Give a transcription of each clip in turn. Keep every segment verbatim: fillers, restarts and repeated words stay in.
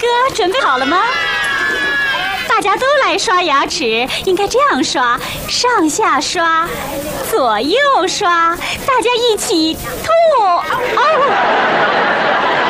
哥，准备好了吗？大家都来刷牙齿，应该这样刷：上下刷，左右刷，大家一起吐。哦。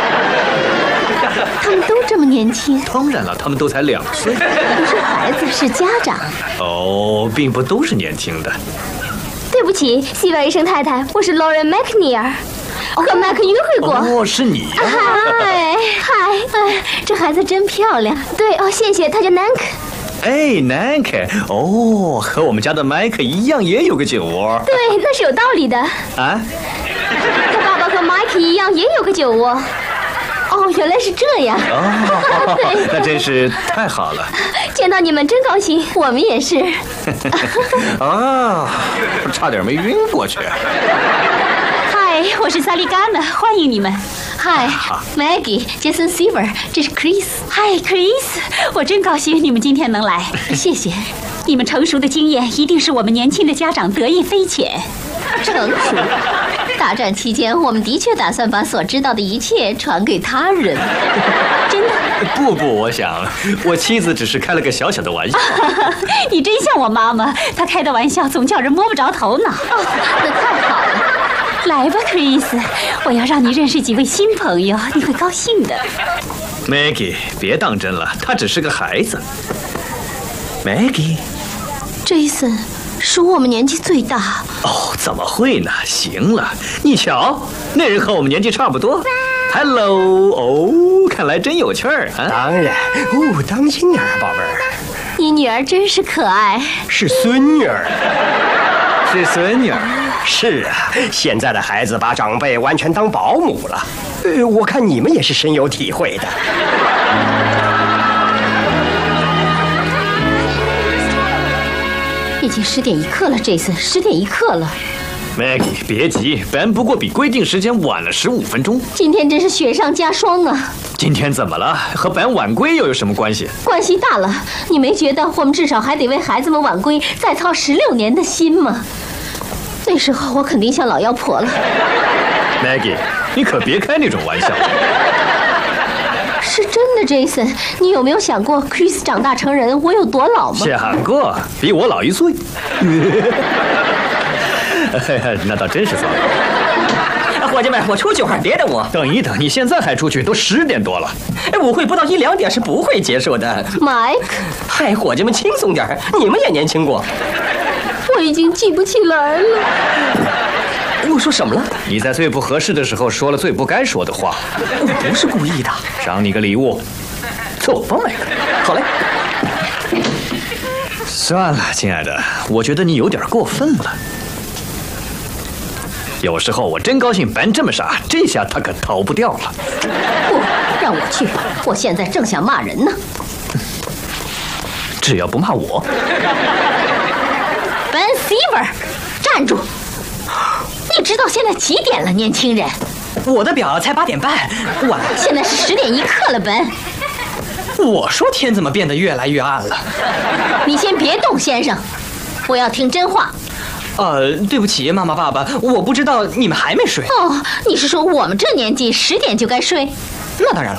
他们都这么年轻？ 当然了，他们都才两岁。 不是孩子，是家长。 哦，并不都是年轻的。 对不起，西外医生太太，我是 Lauren McNear， 和麦克约会过。 哦，是你呀、啊。 嗨嗨，哎，这孩子真漂亮。对哦，谢谢，他叫 Nank。 哎 ，Nank， 哦，和我们家的麦克一样，也有个酒窝。 对，那是有道理的。 啊？ 他爸爸和 Mike 一样，也有个酒窝。哦，原来是这样。 哦，对，那真是太好了。 见到你们真高兴，我们也是。 啊，差点没晕过去。 嗨，我是萨利甘的，欢迎你们。 嗨 ，Maggie、Jason Silver， 这是 Chris。 嗨 ，Chris， 我真高兴你们今天能来， 谢谢。 你们成熟的经验一定是我们年轻的家长得意非浅。 成熟。大战期间，我们的确打算把所知道的一切传给他人。 真的？ 不不，我想我妻子只是开了个小小的玩笑。 你真像我妈妈，她开的玩笑总叫人摸不着头脑。 哦，那太好了。 来吧 ，Chris， 我要让你认识几位新朋友，你会高兴的。 Maggie， 别当真了，他只是个孩子。 Maggie。Jason。属我们年纪最大。 哦，怎么会呢？行了，你瞧，那人和我们年纪差不多。Hello， 哦，看来真有趣儿啊！ 当然，哦，当心点啊，宝贝儿。 你女儿真是可爱。 是孙女儿。 是孙女儿。 是啊，现在的孩子把长辈完全当保姆了。呃，我看你们也是深有体会的。 已经十点一刻了 ，Jason， 十点一刻了。 Maggie， 别急 ，Ben 不过比规定时间晚了十五分钟。 今天真是雪上加霜啊！ 今天怎么了？和 Ben 晚归又有什么关系？ 关系大了。你没觉得我们至少还得为孩子们晚归再操十六年的心吗？那时候我肯定像老妖婆了。 Maggie， 你可别开那种玩笑。 是真的 ，Jason， 你有没有想过 ，Chris 长大成人，我有多老吗？ 想过，比我老一岁。那倒真是糟糕。 伙计们，我出去会儿，别等我。 等一等，你现在还出去？都十点多了。 舞会不到一两点是不会结束的。 Mike， 嗨，伙计们轻松点，你们也年轻过。 我已经记不起来了。 我说什么了？ 你在最不合适的时候说了最不该说的话。 我不是故意的。 赏你个礼物， 走吧，麦克。好嘞。 算了，亲爱的，我觉得你有点过分了。有时候我真高兴Ben这么傻，这下他可逃不掉了。 不，让我去，我现在正想骂人呢。 只要不骂我。 Ben Silver， 站住！你知道现在几点了，年轻人？ 我的表才八点半，晚了。 现在是十点一刻了，本。 我说天怎么变得越来越暗了？ 你先别动，先生，我要听真话。 呃，对不起，妈妈、爸爸，我不知道你们还没睡。 哦，你是说我们这年纪十点就该睡？ 那当然了。